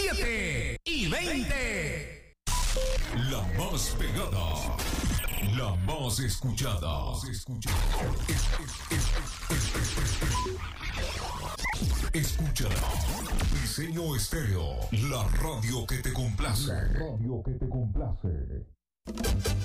7 y 20. La más pegada, la más escuchada. Escucha Diseño Estéreo, la radio que te complace.